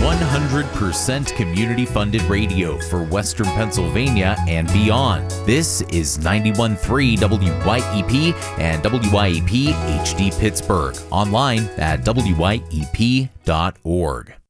100% community-funded radio for Western Pennsylvania and beyond. This is 91.3 WYEP and WYEP HD Pittsburgh. Online at wyep.org.